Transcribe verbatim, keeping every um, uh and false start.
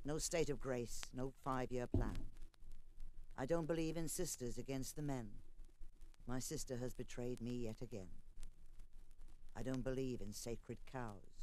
No state of grace, no five-year plan. I don't believe in sisters against the men. My sister has betrayed me yet again. I don't believe in sacred cows.